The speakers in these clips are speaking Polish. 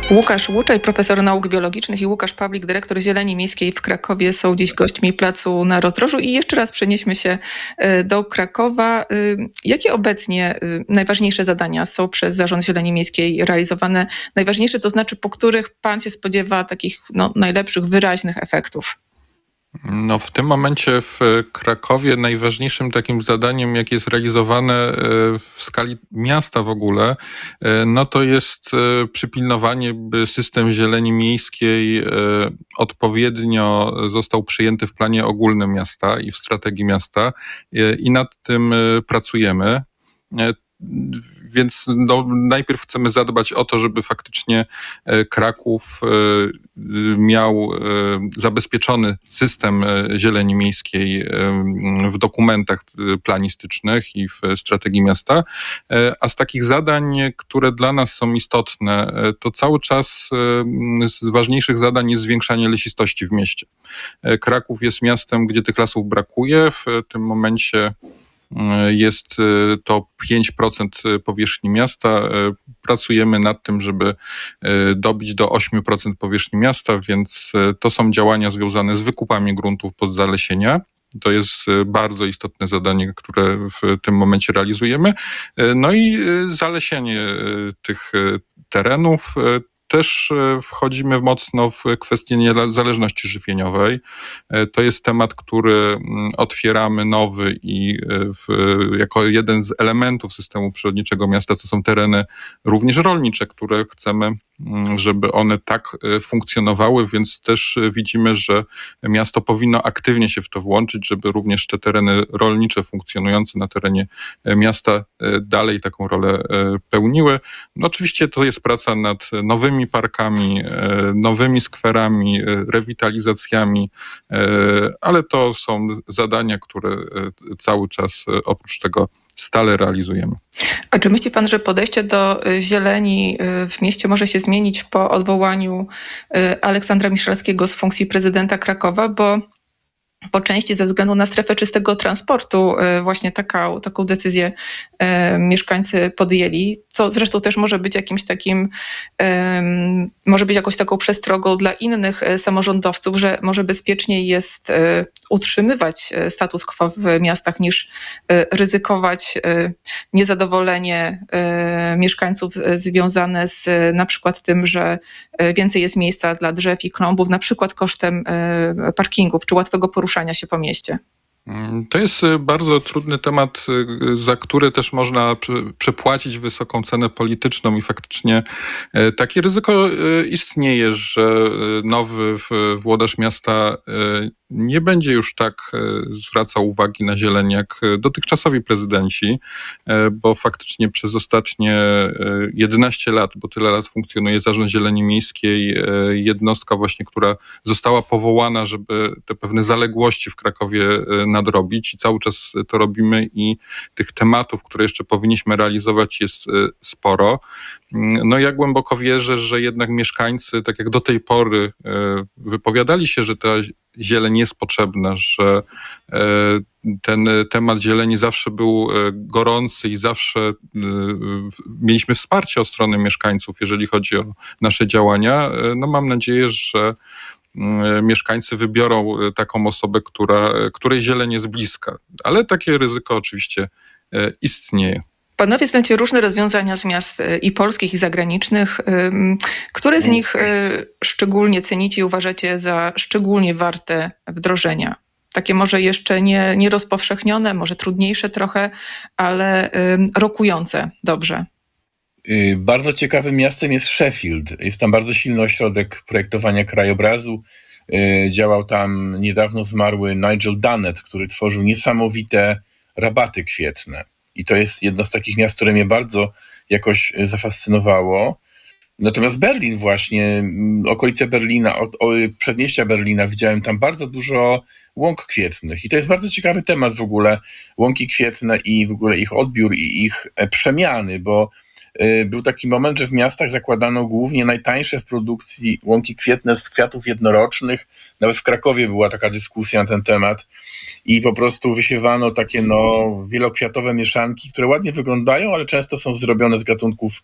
Łukasz Łuczaj, profesor nauk biologicznych, i Łukasz Pawlik, dyrektor Zieleni Miejskiej w Krakowie, są dziś gośćmi Placu na Rozdrożu. I jeszcze raz przenieśmy się do Krakowa. Jakie obecnie najważniejsze zadania są przez Zarząd Zieleni Miejskiej realizowane? Najważniejsze to znaczy, po których pan się spodziewa takich najlepszych, wyraźnych efektów? W tym momencie w Krakowie najważniejszym takim zadaniem, jakie jest realizowane w skali miasta w ogóle, to jest przypilnowanie, by system zieleni miejskiej odpowiednio został przyjęty w planie ogólnym miasta i w strategii miasta, i nad tym pracujemy. Więc najpierw chcemy zadbać o to, żeby faktycznie Kraków miał zabezpieczony system zieleni miejskiej w dokumentach planistycznych i w strategii miasta. A z takich zadań, które dla nas są istotne, to cały czas z ważniejszych zadań jest zwiększanie lesistości w mieście. Kraków jest miastem, gdzie tych lasów brakuje. W tym momencie jest to 5% powierzchni miasta. Pracujemy nad tym, żeby dobić do 8% powierzchni miasta, więc to są działania związane z wykupami gruntów pod zalesienia. To jest bardzo istotne zadanie, które w tym momencie realizujemy. I zalesienie tych terenów. Też wchodzimy mocno w kwestię niezależności żywieniowej. To jest temat, który otwieramy nowy i jako jeden z elementów systemu przyrodniczego miasta to są tereny również rolnicze, które chcemy, żeby one tak funkcjonowały, więc też widzimy, że miasto powinno aktywnie się w to włączyć, żeby również te tereny rolnicze funkcjonujące na terenie miasta dalej taką rolę pełniły. Oczywiście to jest praca nad nowymi parkami, nowymi skwerami, rewitalizacjami, ale to są zadania, które cały czas oprócz tego stale realizujemy. A czy myśli pan, że podejście do zieleni w mieście może się zmienić po odwołaniu Aleksandra Miszalskiego z funkcji prezydenta Krakowa? Bo po części ze względu na strefę czystego transportu właśnie taką decyzję mieszkańcy podjęli, co zresztą też może być jakimś takim, może być jakąś taką przestrogą dla innych samorządowców, że może bezpieczniej jest utrzymywać status quo w miastach niż ryzykować niezadowolenie mieszkańców związane z na przykład tym, że więcej jest miejsca dla drzew i klombów, na przykład kosztem parkingów czy łatwego poruszania się po mieście. To jest bardzo trudny temat, za który też można przepłacić wysoką cenę polityczną i faktycznie takie ryzyko istnieje, że nowy włodarz miasta nie będzie już tak zwracał uwagi na zieleń jak dotychczasowi prezydenci, bo faktycznie przez ostatnie 11 lat, bo tyle lat funkcjonuje Zarząd Zieleni Miejskiej, jednostka właśnie, która została powołana, żeby te pewne zaległości w Krakowie nadrobić, i cały czas to robimy i tych tematów, które jeszcze powinniśmy realizować, jest sporo. Ja głęboko wierzę, że jednak mieszkańcy, tak jak do tej pory, wypowiadali się, że ta zieleń jest potrzebna, że ten temat zieleni zawsze był gorący i zawsze mieliśmy wsparcie od strony mieszkańców, jeżeli chodzi o nasze działania. Mam nadzieję, że mieszkańcy wybiorą taką osobę, której zieleń jest bliska. Ale takie ryzyko oczywiście istnieje. Panowie znacie różne rozwiązania z miast i polskich, i zagranicznych. Które z nich szczególnie cenicie i uważacie za szczególnie warte wdrożenia? Takie może jeszcze nie rozpowszechnione, może trudniejsze trochę, ale rokujące dobrze. Bardzo ciekawym miastem jest Sheffield. Jest tam bardzo silny ośrodek projektowania krajobrazu. Działał tam niedawno zmarły Nigel Dunnett, który tworzył niesamowite rabaty kwietne. I to jest jedno z takich miast, które mnie bardzo jakoś zafascynowało. Natomiast Berlin właśnie, okolice Berlina, przedmieścia Berlina, widziałem tam bardzo dużo łąk kwietnych. I to jest bardzo ciekawy temat w ogóle, łąki kwietne i w ogóle ich odbiór i ich przemiany, bo był taki moment, że w miastach zakładano głównie najtańsze w produkcji łąki kwietne z kwiatów jednorocznych. Nawet w Krakowie była taka dyskusja na ten temat i po prostu wysiewano takie wielokwiatowe mieszanki, które ładnie wyglądają, ale często są zrobione z gatunków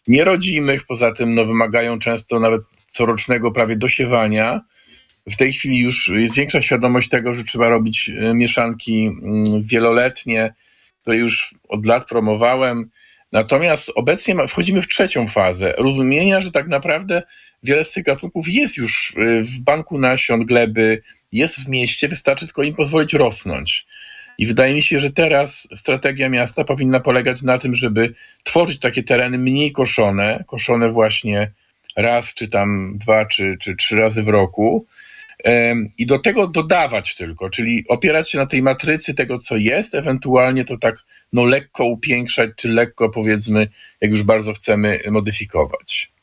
nierodzimych, poza tym wymagają często nawet corocznego prawie dosiewania. W tej chwili już jest większa świadomość tego, że trzeba robić mieszanki wieloletnie, które już od lat promowałem. Natomiast obecnie wchodzimy w trzecią fazę rozumienia, że tak naprawdę wiele z tych gatunków jest już w banku nasion, gleby, jest w mieście, wystarczy tylko im pozwolić rosnąć. I wydaje mi się, że teraz strategia miasta powinna polegać na tym, żeby tworzyć takie tereny mniej koszone właśnie raz, czy tam 2, czy 3 razy w roku, i do tego dodawać tylko, czyli opierać się na tej matrycy tego, co jest, ewentualnie to tak lekko upiększać, czy lekko, powiedzmy, jak już bardzo chcemy, modyfikować.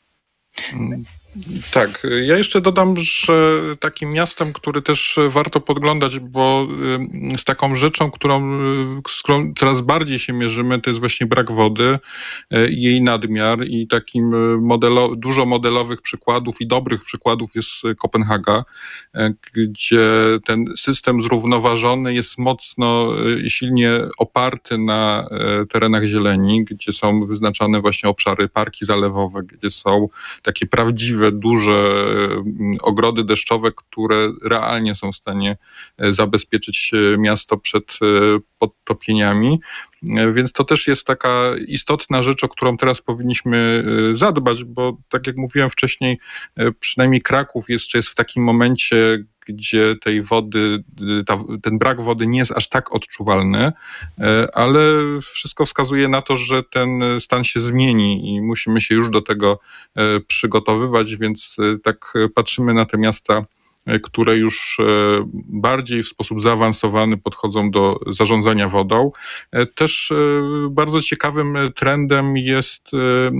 Tak, ja jeszcze dodam, że takim miastem, który też warto podglądać, bo z taką rzeczą, z którą coraz bardziej się mierzymy, to jest właśnie brak wody, jej nadmiar i takim dużo modelowych przykładów i dobrych przykładów jest Kopenhaga, gdzie ten system zrównoważony jest mocno, silnie oparty na terenach zieleni, gdzie są wyznaczane właśnie obszary, parki zalewowe, gdzie są takie prawdziwe, duże ogrody deszczowe, które realnie są w stanie zabezpieczyć miasto przed podtopieniami. Więc to też jest taka istotna rzecz, o którą teraz powinniśmy zadbać, bo tak jak mówiłem wcześniej, przynajmniej Kraków jeszcze jest w takim momencie, gdzie tej wody, ten brak wody nie jest aż tak odczuwalny, ale wszystko wskazuje na to, że ten stan się zmieni i musimy się już do tego przygotowywać, więc tak patrzymy na te miasta, które już bardziej w sposób zaawansowany podchodzą do zarządzania wodą. Też bardzo ciekawym trendem jest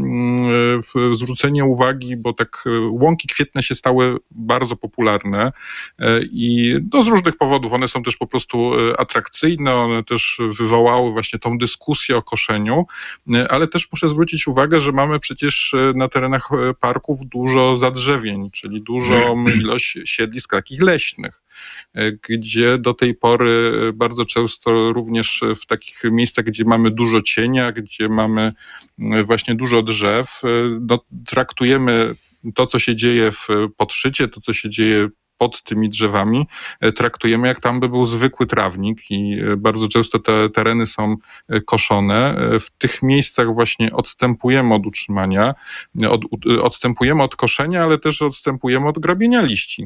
zwrócenie uwagi, bo tak łąki kwietne się stały bardzo popularne i z różnych powodów. One są też po prostu atrakcyjne, one też wywołały właśnie tą dyskusję o koszeniu, ale też muszę zwrócić uwagę, że mamy przecież na terenach parków dużo zadrzewień, czyli dużą ilość siedlisk takich leśnych, gdzie do tej pory bardzo często również w takich miejscach, gdzie mamy dużo cienia, gdzie mamy właśnie dużo drzew, traktujemy to, co się dzieje w podszycie, to, co się dzieje pod tymi drzewami, traktujemy jak tam by był zwykły trawnik i bardzo często te tereny są koszone. W tych miejscach właśnie odstępujemy od utrzymania, odstępujemy od koszenia, ale też odstępujemy od grabienia liści.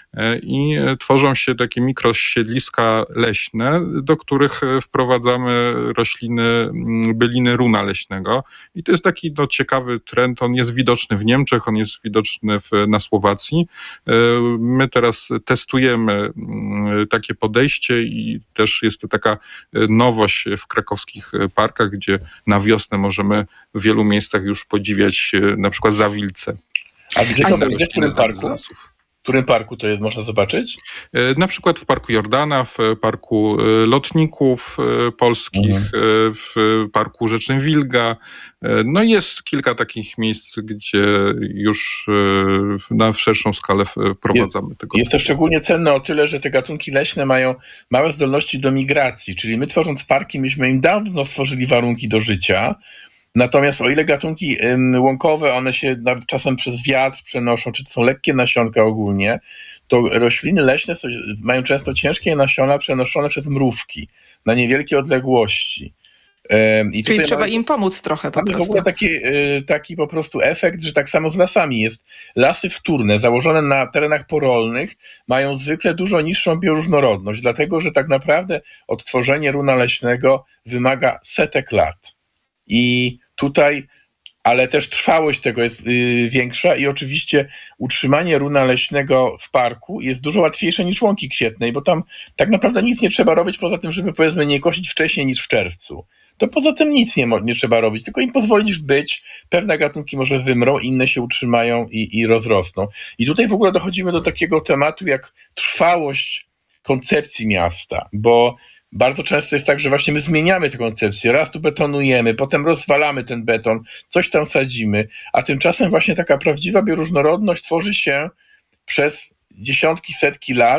I tworzą się takie mikrosiedliska leśne, do których wprowadzamy rośliny, byliny runa leśnego. I to jest taki ciekawy trend, on jest widoczny w Niemczech, on jest widoczny na Słowacji. My teraz testujemy takie podejście i też jest to taka nowość w krakowskich parkach, gdzie na wiosnę możemy w wielu miejscach już podziwiać na przykład zawilce. A gdzie to będzie? W którym parku? W którym parku to jest, można zobaczyć? Na przykład w Parku Jordana, w Parku Lotników Polskich, w Parku Rzecznym Wilga. No jest kilka takich miejsc, gdzie już na szerszą skalę wprowadzamy tego. Jest to szczególnie cenne o tyle, że te gatunki leśne mają małe zdolności do migracji, czyli my tworząc parki, myśmy im dawno stworzyli warunki do życia. Natomiast o ile gatunki łąkowe, one się czasem przez wiatr przenoszą, czy to są lekkie nasionka ogólnie, to rośliny leśne mają często ciężkie nasiona przenoszone przez mrówki na niewielkie odległości. Czyli trzeba im pomóc trochę po prostu. W ogóle taki po prostu efekt, że tak samo z lasami jest. Lasy wtórne, założone na terenach porolnych, mają zwykle dużo niższą bioróżnorodność, dlatego że tak naprawdę odtworzenie runa leśnego wymaga setek lat. I tutaj, ale też trwałość tego jest większa i oczywiście utrzymanie runa leśnego w parku jest dużo łatwiejsze niż łąki kwietnej, bo tam tak naprawdę nic nie trzeba robić poza tym, żeby powiedzmy nie kosić wcześniej niż w czerwcu. To poza tym nic nie trzeba robić, tylko im pozwolić być. Pewne gatunki może wymrą, inne się utrzymają i rozrosną. I tutaj w ogóle dochodzimy do takiego tematu jak trwałość koncepcji miasta, bo bardzo często jest tak, że właśnie my zmieniamy tę koncepcję. Raz tu betonujemy, potem rozwalamy ten beton, coś tam sadzimy, a tymczasem właśnie taka prawdziwa bioróżnorodność tworzy się przez dziesiątki, setki lat,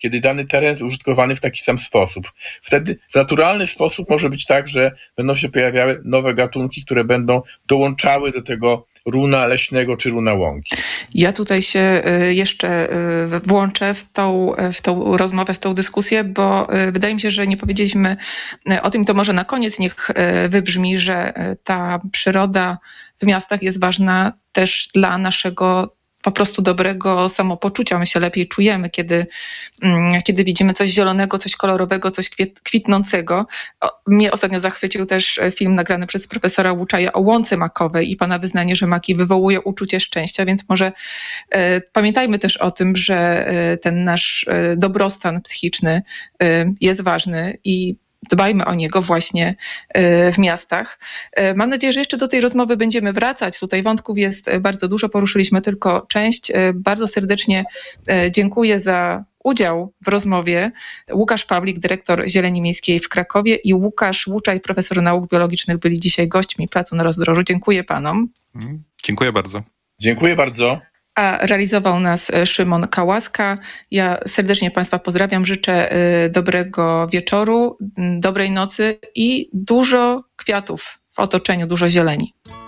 kiedy dany teren jest użytkowany w taki sam sposób. Wtedy w naturalny sposób może być tak, że będą się pojawiały nowe gatunki, które będą dołączały do tego runa leśnego czy runa łąki. Ja tutaj się jeszcze włączę w tą rozmowę, w tą dyskusję, bo wydaje mi się, że nie powiedzieliśmy o tym, to może na koniec niech wybrzmi, że ta przyroda w miastach jest ważna też dla naszego po prostu dobrego samopoczucia. My się lepiej czujemy, kiedy widzimy coś zielonego, coś kolorowego, coś kwitnącego. Mnie ostatnio zachwycił też film nagrany przez profesora Łuczaja o łące makowej i pana wyznanie, że maki wywołuje uczucie szczęścia, więc może pamiętajmy też o tym, że ten nasz dobrostan psychiczny jest ważny i dbajmy o niego właśnie w miastach. Mam nadzieję, że jeszcze do tej rozmowy będziemy wracać. Tutaj wątków jest bardzo dużo, poruszyliśmy tylko część. Bardzo serdecznie dziękuję za udział w rozmowie. Łukasz Pawlik, dyrektor Zieleni Miejskiej w Krakowie i Łukasz Łuczaj, profesor nauk biologicznych, byli dzisiaj gośćmi Placu na Rozdrożu. Dziękuję panom. Dziękuję bardzo. Dziękuję bardzo. A realizował nas Szymon Kałaska. Ja serdecznie Państwa pozdrawiam, życzę dobrego wieczoru, dobrej nocy i dużo kwiatów w otoczeniu, dużo zieleni.